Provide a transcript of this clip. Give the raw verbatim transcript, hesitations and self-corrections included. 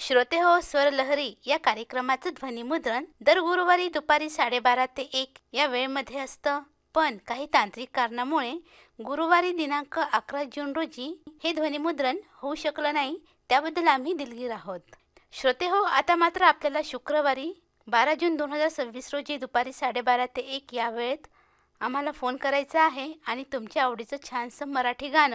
श्रोते हो, स्वरलहरी या कार्यक्रमाचं ध्वनिमुद्रण दर गुरुवारी दुपारी साडेबारा ते एक या वेळेमध्ये असतं. पण काही तांत्रिक कारणामुळे गुरुवारी दिनांक अकरा जून रोजी हे ध्वनिमुद्रण होऊ शकलं नाही. त्याबद्दल आम्ही दिलगीर आहोत. श्रोते हो, आता मात्र आपल्याला शुक्रवारी बारा जून दोन हजार सव्वीस रोजी दुपारी साडेबारा ते एक या वेळेत आम्हाला फोन करायचा आहे आणि तुमच्या आवडीचं छानसं मराठी गाणं